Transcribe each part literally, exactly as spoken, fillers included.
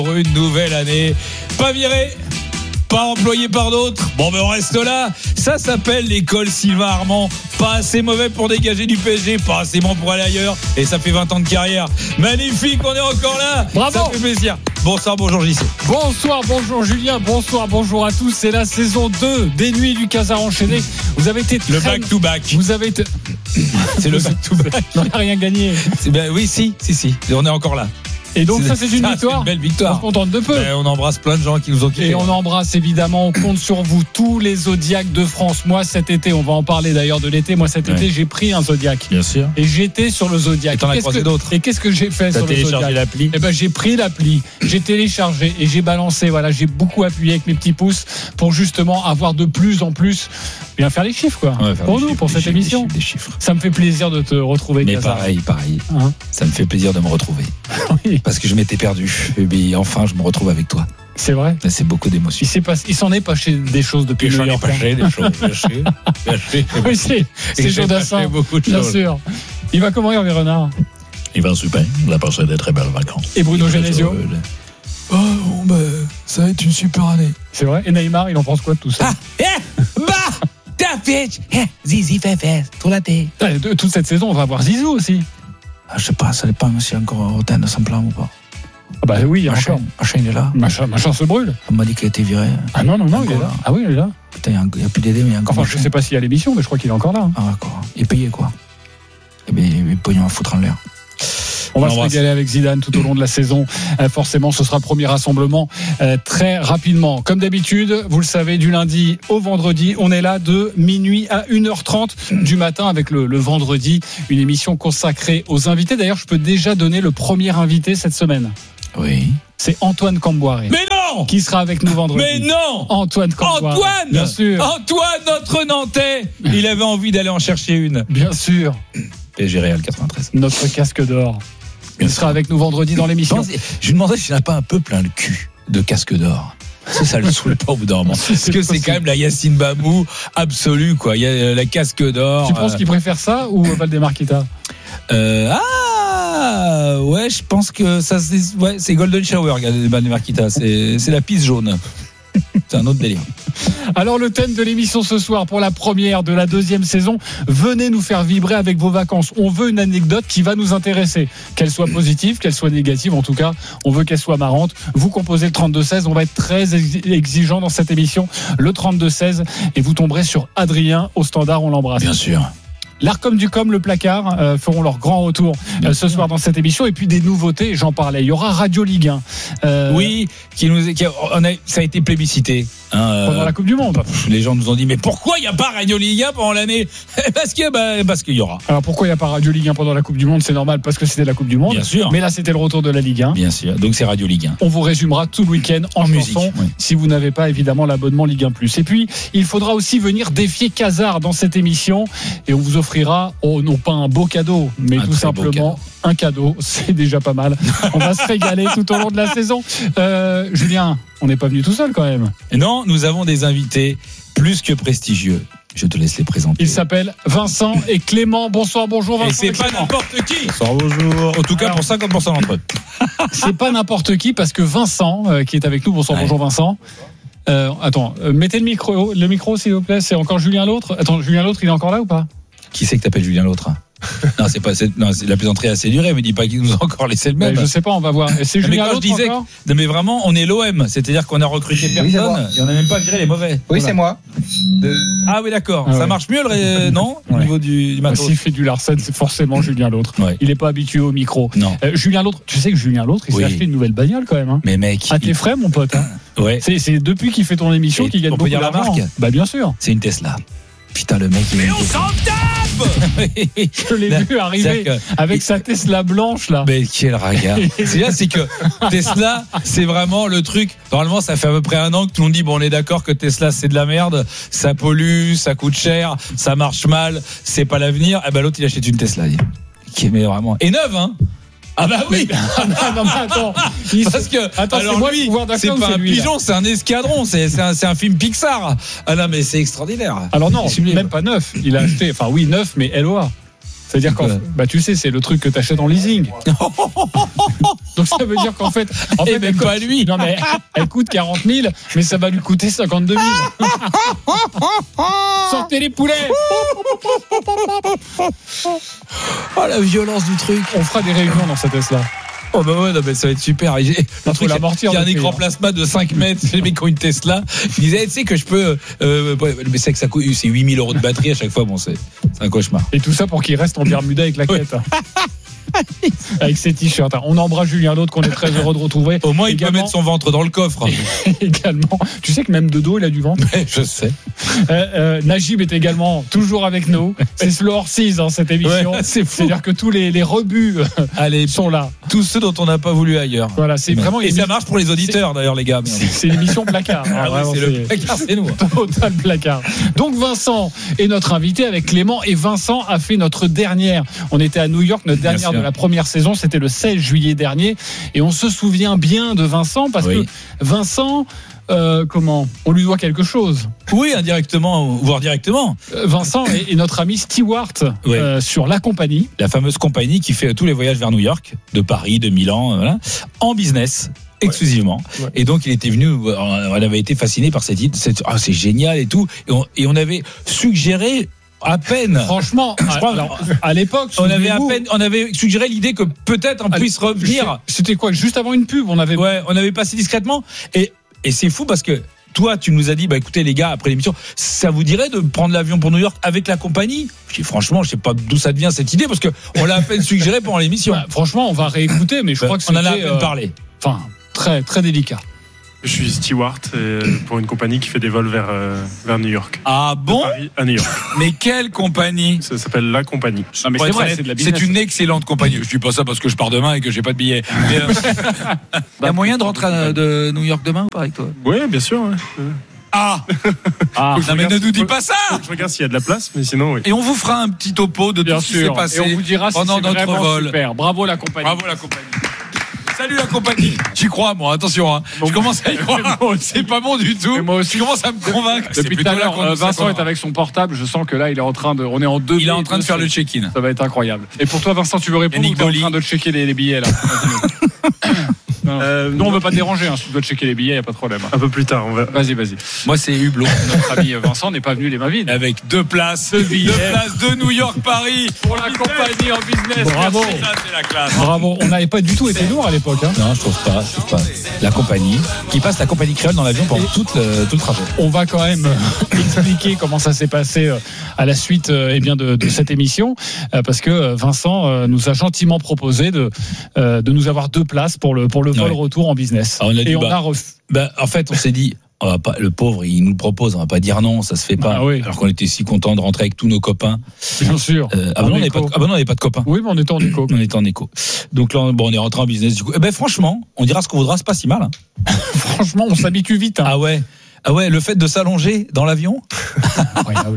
Pour une nouvelle année. Pas viré, pas employé par d'autres. Bon, ben on reste là. Ça s'appelle l'école Sylvain Armand. Pas assez mauvais pour dégager du P S G, pas assez bon pour aller ailleurs. Et ça fait vingt ans de carrière. Magnifique, on est encore là. Bravo. Ça fait plaisir. Bonsoir, bonjour J C. Bonsoir, bonjour Julien, bonsoir, bonjour à tous. C'est la saison deux des Nuits du Casar enchaîné. Vous avez été très... Le back-to-back. Vous avez été... C'est le back-to-back. On n'a rien gagné. Ben oui, si, si, si. On est encore là. Et donc c'est, ça c'est une ça, victoire. C'est une belle victoire. On se contente de peu. Ben, on embrasse plein de gens qui nous ont quittés. Et on embrasse évidemment, on compte sur vous tous les Zodiacs de France. Moi cet été, on va en parler d'ailleurs de l'été. Moi cet ouais. été, j'ai pris un Zodiac. Bien sûr. Et j'étais sur le Zodiac. Et t'en as croisé que, d'autres. Et qu'est-ce que j'ai fait T'as sur le Zodiac ? T'as téléchargé l'appli. Eh ben j'ai pris l'appli, j'ai téléchargé et j'ai balancé. Voilà, j'ai beaucoup appuyé avec mes petits pouces pour justement avoir de plus en plus, bien faire les chiffres quoi. Ouais, pour nous, chiffres, pour cette chiffres, émission. Des chiffres, des chiffres. Ça me fait plaisir de te retrouver. Mais Casar. pareil, pareil. Hein ça me fait plaisir de me retrouver. Oui. Parce que je m'étais perdu. Et bien, enfin, je me retrouve avec toi. C'est vrai. Là, c'est beaucoup d'émotions. Il, s'est pas, il s'en est passé des choses depuis le New York. Il s'en est passé des choses. Gâché, gâché. Oui, c'est, c'est Jodassin. Beaucoup de bien choses. sûr. Il va comment, Hervé Renard ? Il va super. Il a passé des très belles vacances. Et Bruno Genesio ? Oh, bon, bah, ça va être une super année. C'est vrai. Et Neymar, il en pense quoi de tout ça ? Ah, eh, bah, ta bitch, eh, Zizi fait faire, tout la tête. Toute cette saison, on va voir Zizou aussi. Ah, je sais pas, ça dépend si encore Rotin de son plan ou pas. Ah bah oui, Machin, encore. Machin, il est là. Machin, machin se brûle. On m'a dit qu'il a été viré. Ah non, non, non, il est là. là. Ah oui, il est là. Putain, il n'y a, a plus d'aider, mais il y a encore. Enfin, Machin. Je sais pas s'il y a l'émission, mais je crois qu'il est encore là. Ah, d'accord. Il est payé, quoi. Eh bien, il est pognon à foutre en l'air. On va on se régaler avec Zidane tout au long de la saison. Euh, forcément, ce sera le premier rassemblement euh, très rapidement. Comme d'habitude, vous le savez, du lundi au vendredi, on est là de minuit à une heure trente du matin avec le, le vendredi, une émission consacrée aux invités. D'ailleurs, je peux déjà donner le premier invité cette semaine. Oui. C'est Antoine Camboiré. Mais non ! Qui sera avec nous vendredi. Mais non ! Antoine Camboiré. Antoine ! Bien sûr. Antoine, notre Nantais. Il avait envie d'aller en chercher une. Bien sûr. P S G Real quatre-vingt-treize. Notre casque d'or. Il sera avec nous vendredi dans l'émission. Je lui demandais s'il n'a pas un peu plein le cul de casque d'or. Ça, ça le saoule pas au bout d'un moment. Parce que c'est quand même la Yacine Bamou absolue, quoi. Il y a la casque d'or. Tu penses qu'il préfère ça ou Valdemar Kita ? euh, Ah ouais, je pense que ça c'est, ouais, c'est Golden Shower, Valdemar Kita. C'est, c'est la pisse jaune. C'est un autre délire. Alors le thème de l'émission ce soir pour la première de la deuxième saison, venez nous faire vibrer avec vos vacances. On veut une anecdote qui va nous intéresser, qu'elle soit positive, qu'elle soit négative, en tout cas on veut qu'elle soit marrante. Vous composez le trente-deux seize, on va être très exigeant dans cette émission, le trente-deux seize, et vous tomberez sur Adrien au standard, on l'embrasse. Bien sûr. L'Arcom du Com, le placard, euh, feront leur grand retour euh, ce soir dans cette émission. Et puis des nouveautés, j'en parlais. Il y aura Radio Ligue un. Euh, oui, qui nous, qui a, on a, ça a été plébiscité. Hein, pendant euh, la Coupe du Monde. Les gens nous ont dit, mais pourquoi il n'y a pas Radio Ligue un pendant l'année ? Parce que, bah, parce qu'il y aura. Alors pourquoi il n'y a pas Radio Ligue un pendant la Coupe du Monde ? C'est normal, parce que c'était la Coupe du Monde. Bien sûr. Mais là, c'était le retour de la Ligue un. Bien sûr. Donc c'est Radio Ligue un. On vous résumera tout le week-end en, en musique, chanson, oui. Si vous n'avez pas évidemment l'abonnement Ligue un plus. Et puis, il faudra aussi venir défier Casar dans cette émission. Et on vous offrira, oh, non pas un beau cadeau, mais un tout simplement un cadeau. C'est déjà pas mal. On va se régaler tout au long de la saison. Euh, Julien, on n'est pas venu tout seul quand même. Non, nous avons des invités plus que prestigieux. Je te laisse les présenter. Ils s'appellent Vincent et Clément. Bonsoir, bonjour Vincent. Et c'est et pas Clément. N'importe qui. Bonsoir, bonjour. En tout cas, alors, pour cinquante pour cent d'entre eux. C'est pas n'importe qui parce que Vincent, euh, qui est avec nous, bonsoir, ouais. Bonjour Vincent. Euh, attends, euh, mettez le micro, le micro s'il vous plaît. C'est encore Julien L'Autre. Attends, Julien L'Autre, il est encore là ou pas ? Qui c'est que t'appelles Julien L'Autre ? Non, c'est pas c'est, non, c'est la plaisanterie assez durée, mais dis pas qu'il nous a encore laissé le même. Mais je sais pas, on va voir. C'est non, Julien L'Autre je disais, encore non, mais vraiment, on est l'O M, c'est-à-dire qu'on a recruté personne oui, et on n'a même pas viré les mauvais. Oui, voilà. C'est moi. De... Ah oui, d'accord. Ah, ça ouais. marche mieux, le... non ouais. Au niveau du, du matos. S'il fait du Larsen, c'est forcément Julien L'Autre. Ouais. Il est pas habitué au micro. Non. Euh, Julien L'Autre, tu sais que Julien L'Autre, il oui. s'est acheté une nouvelle bagnole quand même. Hein. Mais mec. À tes il... frais, mon pote. Hein. Ouais. C'est, c'est depuis qu'il fait ton émission et qu'il gagne beaucoup d'argent. On peut dire la marque ? Bah bien sûr. C'est une Tesla. Putain, le mec, il Mais on s'en tape. Je l'ai vu arriver que, avec il, sa Tesla blanche là. Mais quel regard. C'est là, c'est que Tesla, c'est vraiment le truc. Normalement, ça fait à peu près un an que tout le monde dit bon, on est d'accord que Tesla c'est de la merde, ça pollue, ça coûte cher, ça marche mal, c'est pas l'avenir. Eh ben l'autre, il achète une Tesla. Qui est mais vraiment et neuve, hein. Ah bah oui. non, non, mais attends. Il Parce que attends, alors c'est moi lui, le c'est pas c'est un lui, pigeon, là. C'est un escadron, c'est, c'est, un, c'est un film Pixar. Ah non, mais c'est extraordinaire. Alors non, même pas neuf. Il a acheté, enfin oui, neuf, mais L O A. C'est-à-dire qu'en bah tu sais, c'est le truc que t'achètes en leasing. Donc ça veut dire qu'en fait, en fait, Et même pas lui. Non mais elle coûte quarante mille, mais ça va lui coûter cinquante-deux mille. Sortez les poulets. Oh la violence du truc. On fera des réunions dans cette Tesla. Oh bah ouais, non, bah ça va être super. Il Il faut l'amortir. y a un le écran prix, plasma de cinq mètres. Les mecs qui ont une Tesla. Ils disaient, tu sais que je peux. Euh, ouais, mais c'est que ça coûte, c'est huit mille euros de batterie à chaque fois. Bon, c'est, c'est un cauchemar. Et tout ça pour qu'il reste en Bermuda avec la quête. Avec ses t-shirts. On embrasse Julien Laude qu'on est très heureux de retrouver. Au moins, il également, peut mettre son ventre dans le coffre. également. Tu sais que même de dos, il a du ventre. Ouais, je sais. Euh, euh, Najib est également toujours avec nous. C'est Slow Horses dans cette émission. Ouais, c'est fou. C'est-à-dire que tous les, les rebuts Allez, sont là. tous ceux dont on n'a pas voulu ailleurs. Voilà, c'est vraiment Et une ça marche pour les auditeurs d'ailleurs, les gars. C'est, c'est l'émission placard. hein, Ah ouais, vraiment, c'est le placard, c'est nous. Total placard. Donc Vincent est notre invité avec Clément et Vincent a fait notre dernière. On était à New York, notre Bien dernière sûr. de la première saison, c'était le seize juillet dernier et on se souvient bien de Vincent parce Oui. que Vincent, euh, comment, on lui doit quelque chose. Oui, indirectement, voire directement. Euh, Vincent est, est notre ami Stewart Oui. euh, sur la compagnie. La fameuse compagnie qui fait tous les voyages vers New York, de Paris, de Milan, voilà, en business. Exclusivement. Ouais. Et donc, il était venu, on avait été fasciné par cette idée. cette- Ah, c'est génial et tout. Et on, et on avait suggéré à peine. Franchement, Je crois- alors, à l'époque, On avait à souvenez-vous, peine, on avait suggéré l'idée que peut-être on Allez, puisse revenir. C'était quoi, juste avant une pub, on avait. Ouais, on avait passé discrètement. Et, et c'est fou parce que toi, tu nous as dit, bah écoutez les gars, après l'émission, ça vous dirait de prendre l'avion pour New York avec la compagnie? Je dis franchement, je sais pas d'où ça devient cette idée parce que on l'a à peine suggéré pendant l'émission. Bah, franchement, on va réécouter, mais je crois que on en a à c'était, peine euh, parlé. Enfin, très très délicat. Je suis steward euh, pour une compagnie qui fait des vols vers, euh, vers New York. Ah De bon? Paris à New York. Mais quelle compagnie? Ça s'appelle La Compagnie. Non, mais Pour c'est être vrai, honnête, c'est de la c'est business. une excellente compagnie. Je dis pas ça parce que je pars demain et que j'ai pas de billet. Mais, euh, Il y a moyen de rentrer à- de New York demain ou pas avec toi? Oui, bien sûr. Ouais. ah, Ah, non mais ne nous dis pas ça. Je regarde s'il y a de la place, mais sinon, oui. Et on vous fera un petit topo de bien tout ce qui s'est sûr. passé Et on vous dira si pendant c'est notre vraiment vol. super. Bravo la compagnie. Bravo la compagnie. Salut la compagnie. J'y crois moi, attention hein. Je commence à y croire. C'est pas bon du tout. Mais moi aussi. Je commence à me convaincre. C'est Depuis tout plutôt à là l'heure, qu'on- euh, ça Vincent qu'on- est avec son portable. Je sens que là, il est en train de. On est en deux. Il est en train de faire le check-in. Ça va être incroyable. Et pour toi, Vincent, tu veux répondre Yannick ou t'es en Dolly. train de checker les, les billets là? Non, Euh, Nous, on veut pas te déranger. Hein. Si tu dois checker les billets, y a pas de problème. Un peu plus tard, on va. Vas-y, vas-y. Moi c'est Hublot Notre ami Vincent n'est pas venu les mains vides. avec deux places, deux billets. places de New York Paris Pour la compagnie en business. Bravo. Merci, ça, c'est la classe. Bravo. On n'avait pas du tout été lourd à l'époque. Hein. Non, je trouve pas, je trouve pas. La compagnie qui passe la compagnie créole dans l'avion pendant tout le, tout le trajet. On va quand même euh, expliquer comment ça s'est passé euh, à la suite euh, eh bien de, de cette émission, euh, parce que euh, Vincent euh, nous a gentiment proposé de euh, de nous avoir deux places pour le pour le vol Ouais. retour en business. Ah, on a dit, Et on bah, a ref... Ben, en fait, on s'est dit, on va pas, le pauvre, il nous le propose, on va pas dire non, ça se fait pas. Ah oui. Alors qu'on était si content de rentrer avec tous nos copains. bien sûr. Euh, ah, En ben non, on n'avait écho. pas de, ah ben non, on n'avait pas de copains. Oui, mais on était en écho. On était en écho. Donc là, on, bon, on est rentré en business du coup. Eh ben, franchement, on dira ce qu'on voudra, c'est pas si mal. Hein. Franchement, on s'habitue vite. Hein. Ah ouais. Ah ouais, le fait de s'allonger dans l'avion Incroyable.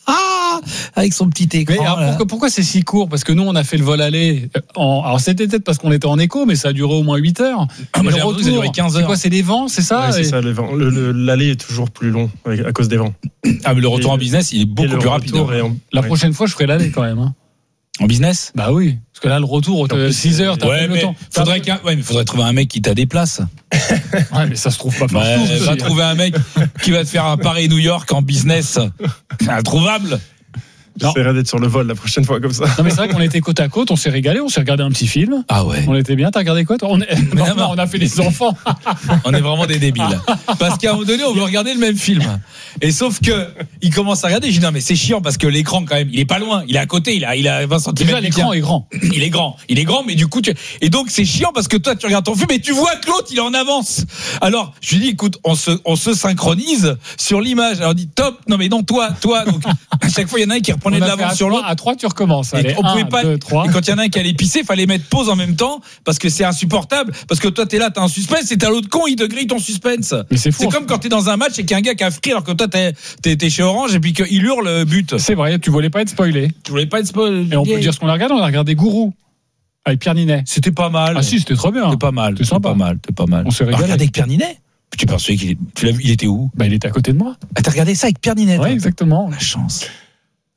avec son petit écran. Mais alors, là. pourquoi, pourquoi c'est si court? Parce que nous, on a fait le vol aller. En, alors, c'était peut-être parce qu'on était en écho, mais ça a duré au moins huit heures. Ah, moi, Et j'ai le l'impression que ça a duré quinze c'est heures. quoi? C'est les vents, c'est ça? Ouais, c'est Et- ça, les vents. Le- le- L'aller est toujours plus long avec- à cause des vents. Ah, mais le retour Et en le- business, il est Et beaucoup le plus rapide. retour est en- La ouais. prochaine fois, je ferai l'aller quand même. Hein. En business Bah oui, parce que là, le retour, plus, six heures, t'as Ouais, même mais le temps. faudrait qu'un, ouais, mais faudrait trouver un mec qui t'a des places. Ouais, mais ça se trouve pas Ouais, partout. va trouver un mec qui va te faire un Paris-New York en business. C'est introuvable. Non. J'essaierai d'être sur le vol la prochaine fois comme ça. Non, mais c'est vrai qu'on était côte à côte, on s'est régalé, on s'est regardé un petit film. Ah ouais. On était bien, t'as regardé quoi toi? On, est... non, non. non, on a fait les enfants. On est vraiment des débiles. Parce qu'à un moment donné, on veut regarder le même film. Et sauf que, il commence à regarder, je dis non, mais c'est chiant parce que l'écran, quand même, il est pas loin. Il est à côté, il a, il a vingt centimètres. Déjà, l'écran est grand. Il est grand. Il est grand, mais du coup, tu... et donc, c'est chiant parce que toi, tu regardes ton film et tu vois que l'autre, il est en avance. Alors, je lui dis, écoute, on se, on se synchronise sur l'image. Alors, on dit, top. Non, mais non, toi, toi. Donc, à chaque fois, il y en a un qui reprenait On de a fait l'avance à sur trois- l'autre. À trois, tu recommences. Et Allez, on pouvait un, pas. deux, trois. Et quand il y en a un qui allait pisser, fallait mettre pause en même temps parce que c'est insupportable. Parce que toi, t'es là, t'as un suspense et t'as l'autre con, il te grille ton suspense. Mais c'est fou. C'est comme quand t'es dans un match et qu'il y a un gars qui a free alors que toi, t'es, t'es, t'es chez Orange et puis qu'il hurle le but. C'est vrai, tu voulais pas être spoilé. Tu voulais pas être spoil. Et on peut dire ce qu'on a regardé, on a regardé Gourou avec Pierre Ninet. C'était pas mal. Ah si, c'était trop bien. C'était pas mal. C'était C'était sympa. pas mal. C'était pas mal. On s'est régalé. Ah, regardez avec Pierre Ninet. Tu pensais qu'il est- tu l'as vu, il était où? Bah, il était à côté de moi. Ah, t'as regardé ça avec Pierre Ninet? Ouais, toi exactement. La chance.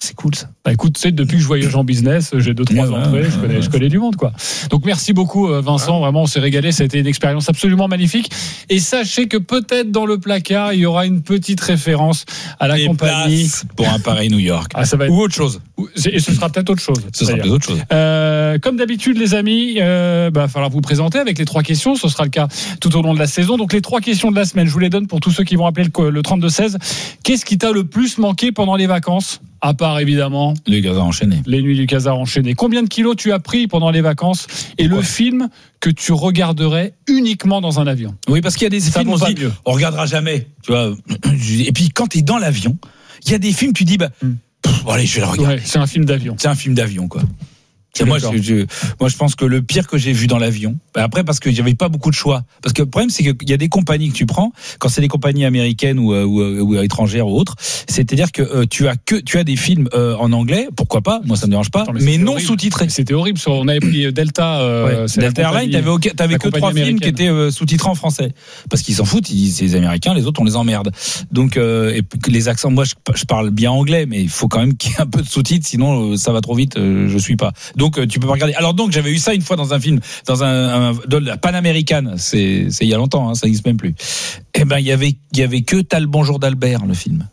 C'est cool ça. Bah, écoute, tu sais, depuis que je voyage en business, j'ai deux, trois Ouais, entrées, ouais, je, connais, ouais. je connais du monde, quoi. Donc, merci beaucoup, Vincent. Ouais. Vraiment, on s'est régalé. Ça a été une expérience absolument magnifique. Et sachez que peut-être dans le placard, il y aura une petite référence à la Les compagnie. places pour un Paris New York. Ah, ça va être... Ou autre chose. Et ce sera peut-être autre chose. Ce sera d'ailleurs. peut-être autre chose. Euh, comme d'habitude, les amis, euh, bah, falloir vous présenter avec les trois questions. Ce sera le cas tout au long de la saison. Donc, les trois questions de la semaine, je vous les donne pour tous ceux qui vont appeler le, le trente-deux seize. Qu'est-ce qui t'a le plus manqué pendant les vacances? À part, évidemment, Les gars enchaînés. les nuits du Casar enchaînées. Combien de kilos tu as pris pendant les vacances? Et le film que tu regarderais uniquement dans un avion? Oui, parce qu'il y a des Ça films, vaut on se pas dit, mieux. on regardera jamais. Tu vois. Et puis, quand t'es dans l'avion, il y a des films, tu dis, bah, Hmm. pff, bon, allez, je vais le regarder. Ouais, c'est un film d'avion. C'est un film d'avion, quoi. suis Et moi, d'accord. je, je, moi, je pense que le pire que j'ai vu dans l'avion, bah après, parce qu'il n'y avait pas beaucoup de choix. Parce que le problème, c'est qu'il y a des compagnies que tu prends, quand c'est des compagnies américaines ou, ou, ou étrangères ou autres, c'est-à-dire que euh, tu as que tu as des films euh, en anglais, pourquoi pas, moi ça me dérange pas, Attends, mais mais c'était non horrible. sous-titrés. C'était horrible. sur- On avait pris Delta. Euh, Ouais. c'est la Delta Airlines, compagnie- t'avais, aucun- t'avais la que compagnie trois films qui américaine. étaient euh, sous-titrés en français, parce qu'ils s'en foutent, ils, c'est les Américains, les autres on les emmerde. Donc euh, et que les accents, moi je, je parle bien anglais, mais il faut quand même qu'il y ait un peu de sous-titres, sinon euh, ça va trop vite, euh, je suis pas. Donc euh, tu peux pas regarder. Alors donc j'avais eu ça une fois dans un film, dans un, un de la Pan American, c'est c'est il y a longtemps, hein, ça n'existe même plus. Et ben il y avait il y avait que T'as le bonjour d'Albert le film.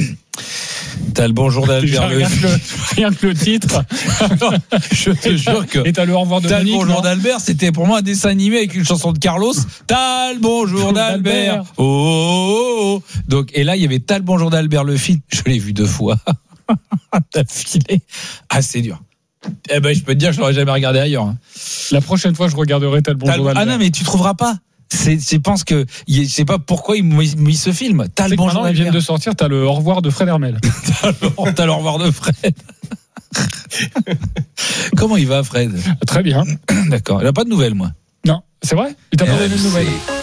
T'as le bonjour Déjà, d'Albert. rien, que le, rien que le titre. Je te jure que Et t'as le au revoir de T'as le Monique. bonjour non d'Albert, c'était pour moi un dessin animé avec une chanson de Carlos. T'as le bonjour d'Albert. Oh, oh, oh. Donc, et là, il y avait T'as le bonjour d'Albert, le film. Je l'ai vu deux fois. T'as filé. Ah, c'est dur. Eh ben, je peux te dire que je l'aurais jamais regardé ailleurs. hein. La prochaine fois, je regarderai tel T'as le- bonjour Ah d'Albert. non, mais tu trouves pas. C'est, je pense que, je sais pas pourquoi ils m'ont mis ce film. T'as Tu sais le que bonjour maintenant, ils viennent d'Albert. de sortir, t'as le au revoir de Fred Hermel. T'as le au revoir de Fred. Comment il va, Fred? Très bien. D'accord. Il a pas de nouvelles, moi. Non, c'est vrai? Il t'a pas donné de nouvelles. R M C.